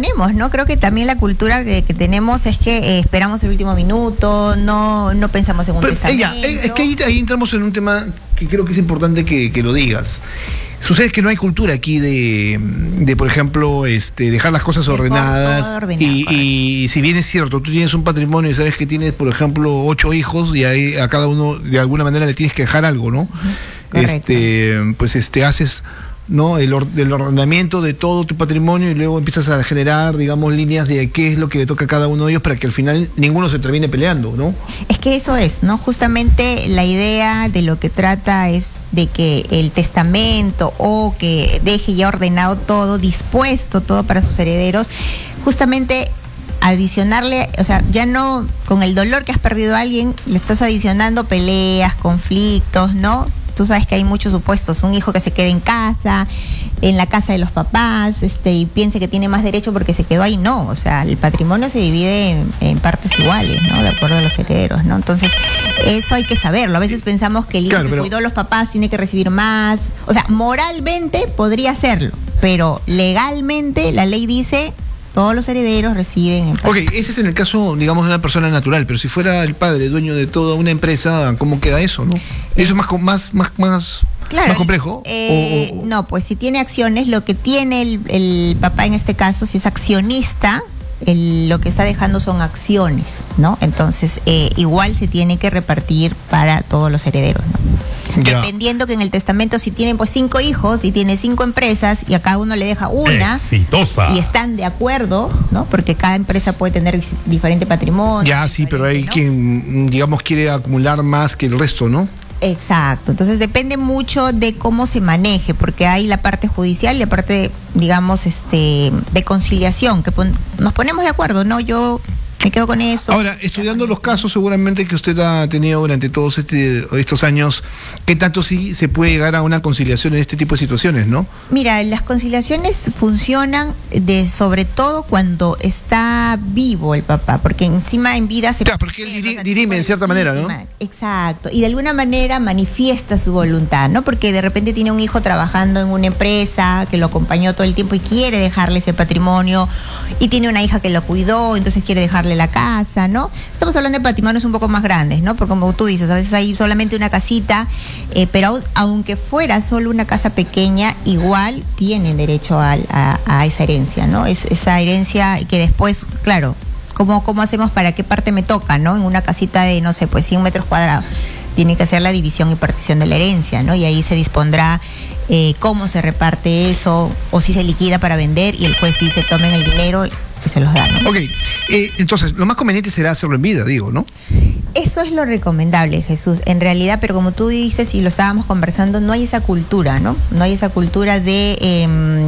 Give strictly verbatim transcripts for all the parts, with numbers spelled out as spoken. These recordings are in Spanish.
posponemos, ¿no? Creo que también la cultura que, que tenemos es que eh, esperamos el último minuto, no, no pensamos en un Pero, testamento. Ella, es que ahí, ahí entramos en un tema que creo que es importante que, que lo digas. Sucede que no hay cultura aquí de, de por ejemplo, este, dejar las cosas ordenadas. Ordenado, y, y si bien es cierto, tú tienes un patrimonio y sabes que tienes, por ejemplo, ocho hijos y ahí a cada uno de alguna manera le tienes que dejar algo, ¿no? Uh-huh. Este, pues este haces, ¿no? El, or, el ordenamiento de todo tu patrimonio y luego empiezas a generar, digamos, líneas de qué es lo que le toca a cada uno de ellos para que al final ninguno se termine peleando, ¿no? Es que eso es, ¿no? Justamente la idea de lo que trata es de que el testamento o que deje ya ordenado todo, dispuesto todo para sus herederos, justamente adicionarle, o sea, ya no con el dolor que has perdido a alguien, le estás adicionando peleas, conflictos, ¿no? Tú sabes que hay muchos supuestos, un hijo que se quede en casa, en la casa de los papás, este, y piense que tiene más derecho porque se quedó ahí. No, o sea, el patrimonio se divide en, en partes iguales, ¿no? De acuerdo a los herederos, ¿no? Entonces, eso hay que saberlo. A veces pensamos que el hijo Claro, que pero... cuidó a los papás tiene que recibir más. O sea, moralmente podría hacerlo, pero legalmente la ley dice... Todos los herederos reciben... En ok, ese es en el caso, digamos, de una persona natural, pero si fuera el padre dueño de toda una empresa, ¿cómo queda eso, no? Eso es más más más más, claro, más complejo. Eh, o, o... No, pues si tiene acciones, lo que tiene el, el papá en este caso, si es accionista, el, lo que está dejando son acciones, ¿no? Entonces, eh, igual se tiene que repartir para todos los herederos, ¿no? Ya. Dependiendo que en el testamento si tienen pues cinco hijos y tiene cinco empresas y a cada uno le deja una. Exitosa. Y están de acuerdo, ¿no? Porque cada empresa puede tener diferente patrimonio. Ya, sí, pero hay, ¿no?, quien, digamos, quiere acumular más que el resto, ¿no? Exacto, entonces depende mucho de cómo se maneje, porque hay la parte judicial y la parte, digamos, este, de conciliación, que pon, nos ponemos de acuerdo, ¿no? Yo me quedo con eso. Ahora, estudiando los casos seguramente que usted ha tenido durante todos este, estos años, ¿qué tanto sí se puede llegar a una conciliación en este tipo de situaciones, no? Mira, las conciliaciones funcionan de sobre todo cuando está vivo el papá, porque encima en vida se... Claro, porque él diri dirime en cierta manera, ¿no? Exacto, y de alguna manera manifiesta su voluntad, ¿no? Porque de repente tiene un hijo trabajando en una empresa que lo acompañó todo el tiempo y quiere dejarle ese patrimonio, y tiene una hija que lo cuidó, entonces quiere dejarle la casa, ¿no? Estamos hablando de patrimonios un poco más grandes, ¿no? Porque como tú dices, a veces hay solamente una casita, eh, pero aunque fuera solo una casa pequeña, igual tienen derecho a, a, a esa herencia, ¿no? Es, esa herencia que después, claro, ¿cómo, cómo hacemos para qué parte me toca, ¿no? En una casita de, no sé, pues cien metros cuadrados, tiene que hacer la división y partición de la herencia, ¿no? Y ahí se dispondrá eh, cómo se reparte eso, o si se liquida para vender y el juez dice, tomen el dinero, se los dan, ¿no? Ok, eh, entonces lo más conveniente será hacerlo en vida, digo, ¿no? Eso es lo recomendable, Jesús, en realidad, pero como tú dices y lo estábamos conversando, no hay esa cultura, ¿no? No hay esa cultura de eh,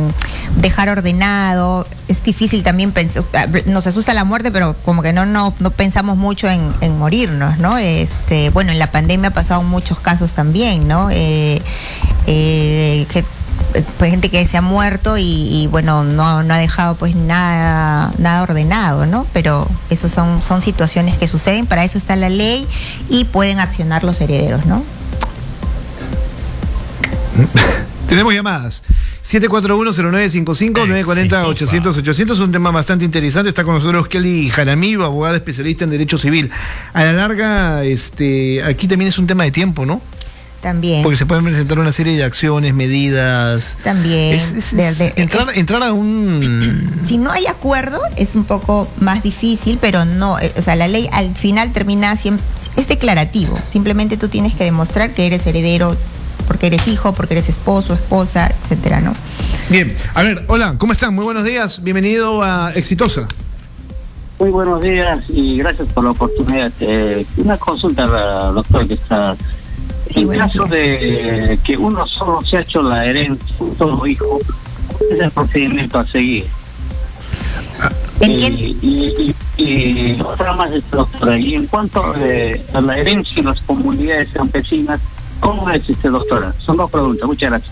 dejar ordenado. Es difícil también pensar, nos asusta la muerte, pero como que no, no, no pensamos mucho en, en morirnos, ¿no? Este, bueno, en la pandemia ha pasado muchos casos también, ¿no? Eh, eh, que pues gente que se ha muerto y, y bueno, no, no ha dejado pues nada, nada ordenado, ¿no? Pero eso son, son situaciones que suceden, para eso está la ley y pueden accionar los herederos, ¿no? Tenemos llamadas. siete cuatro uno cero nueve cinco cinco, nueve cuatro cero, ochocientos, ochocientos, un tema bastante interesante. Está con nosotros Kelly Jaramillo, abogada especialista en Derecho Civil. A la larga, este, aquí también es un tema de tiempo, ¿no? También. Porque se pueden presentar una serie de acciones, medidas. También. Es, es, es, de, de, entrar, es, entrar a un... Si no hay acuerdo, es un poco más difícil, pero no, o sea, la ley al final termina siempre, es declarativo. Simplemente tú tienes que demostrar que eres heredero porque eres hijo, porque eres esposo, esposa, etcétera, ¿no? Bien, a ver, hola, ¿cómo están? Muy buenos días, bienvenido a Exitosa. Muy buenos días y gracias por la oportunidad. Eh, una consulta, doctor, que está... Sí, en bueno, caso sí. de que uno solo se ha hecho la herencia, un solo hijo, ¿cuál es el procedimiento a seguir? Entiendo. Eh, y, y, y otra más, doctora, y en cuanto eh, a la herencia en las comunidades campesinas, ¿cómo es, este, doctora? Son dos preguntas, muchas gracias.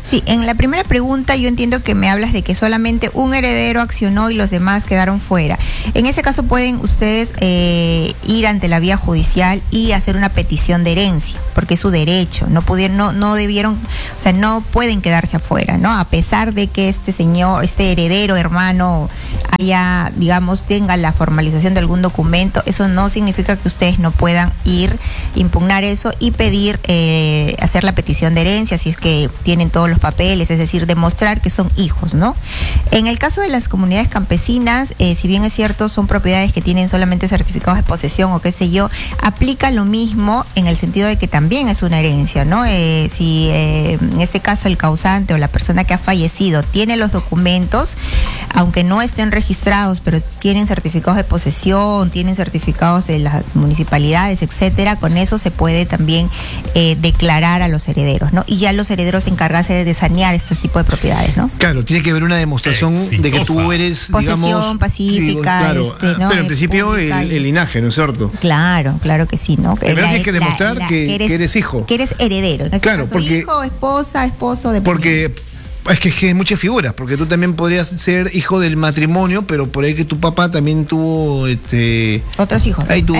Sí, en la primera pregunta yo entiendo que me hablas de que solamente un heredero accionó y los demás quedaron fuera. En ese caso pueden ustedes eh, ir ante la vía judicial y hacer una petición de herencia, porque es su derecho. No pudieron, no, no debieron, o sea, no pueden quedarse afuera, ¿no? A pesar de que este señor, este heredero, hermano, haya, digamos, tenga la formalización de algún documento, eso no significa que ustedes no puedan ir, impugnar eso y pedir, eh, hacer la petición de herencia, si es que tienen todos los papeles, es decir, demostrar que son hijos, ¿no? En el caso de las comunidades campesinas, eh, si bien es cierto, son propiedades que tienen solamente certificados de posesión o qué sé yo, aplica lo mismo en el sentido de que también es una herencia, ¿no? Eh, si eh, en este caso el causante o la persona que ha fallecido tiene los documentos, aunque no estén registrados, pero tienen certificados de posesión, tienen certificados de las municipalidades, etcétera, con eso se puede también eh, declarar a los herederos, ¿no? Y ya los herederos se encargan de sanear este tipo de propiedades, ¿no? Claro, tiene que haber una demostración Exitosa. de que tú eres, posesión digamos, pacífica, claro, este, ¿no? Pero en principio el, el linaje, ¿no es cierto? Claro, claro que sí, ¿no? Pero tienes que demostrar la, la, que, que, eres, que eres hijo. Que eres heredero. En este claro, caso, porque hijo, esposa, esposo, de porque es que, es que hay muchas figuras, porque tú también podrías ser hijo del matrimonio, pero por ahí que tu papá también tuvo este otros hijos. Ahí tuvo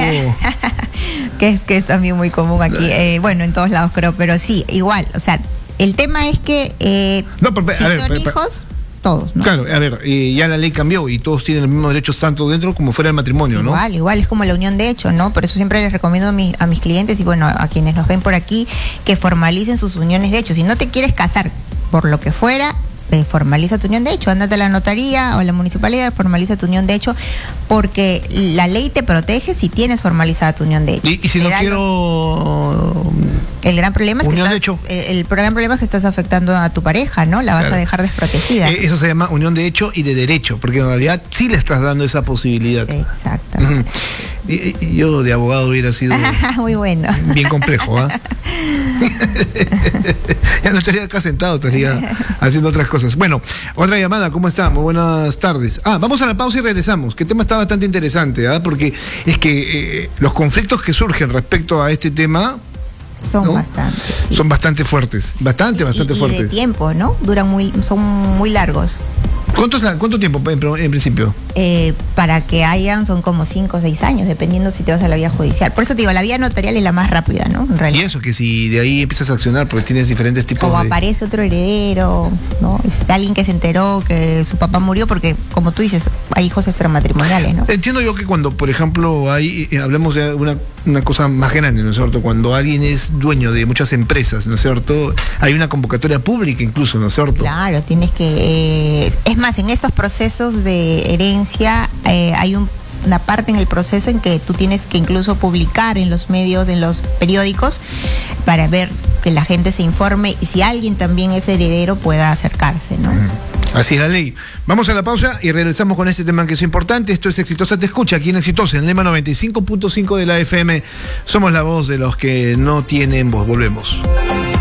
que, es, que es también muy común aquí, eh, bueno, en todos lados creo, pero sí, igual, o sea, el tema es que eh, no, pero, si a ver, son pero, hijos, todos, ¿no? Claro, a ver, eh, ya la ley cambió y todos tienen los mismos derechos tanto dentro como fuera del matrimonio, ¿no? Igual, igual, es como la unión de hecho, ¿no? Por eso siempre les recomiendo a mis, a mis clientes y bueno, a quienes nos ven por aquí, que formalicen sus uniones de hecho. Si no te quieres casar por lo que fuera, eh, formaliza tu unión de hecho, ándate a la notaría o a la municipalidad, formaliza tu unión de hecho, porque la ley te protege si tienes formalizada tu unión de hecho. Y, y si te no quiero... El gran problema es que unión estás, de hecho. el, el gran problema es que estás afectando a tu pareja, ¿no? La vas claro. a dejar desprotegida. Eh, eso se llama unión de hecho y de derecho, porque en realidad sí le estás dando esa posibilidad. Exactamente. Uh-huh. y, y yo de abogado hubiera sido muy bueno. Bien complejo, ¿ah? ¿eh? Ya no estaría acá sentado, estaría haciendo otras cosas. Bueno, otra llamada, ¿cómo está? Muy buenas tardes. Ah, vamos a la pausa y regresamos, que el tema está bastante interesante, ¿ah? Porque es que eh, los conflictos que surgen respecto a este tema son ¿no? bastante sí. son bastante fuertes, bastante, bastante y, y fuertes. De tiempo, ¿no? Duran muy, son muy largos. ¿Cuánto, ¿Cuánto tiempo en, en principio? Eh, para que hayan son como cinco o seis años, dependiendo si te vas a la vía judicial. Por eso te digo, la vía notarial es la más rápida, ¿no? En realidad. Y eso, que si de ahí empiezas a accionar, porque tienes diferentes tipos o de... aparece otro heredero, ¿no? Es alguien que se enteró que su papá murió, porque como tú dices, hay hijos extramatrimoniales, ¿no? Entiendo yo que cuando, por ejemplo, hay, eh, hablemos de una, una cosa más grande, ¿no es cierto? Cuando alguien es dueño de muchas empresas, ¿no es cierto? Hay una convocatoria pública incluso, ¿no es cierto? Claro, tienes que... Eh, es más, en estos procesos de herencia eh, hay un, una parte en el proceso en que tú tienes que incluso publicar en los medios, en los periódicos, para ver que la gente se informe y si alguien también es heredero pueda acercarse, ¿no? Mm. Así es la ley. Vamos a la pausa y regresamos con este tema que es importante. Esto es Exitosa Te Escucha, aquí en Exitosa, en Lema noventa y cinco punto cinco de la F M. Somos la voz de los que no tienen voz. Volvemos.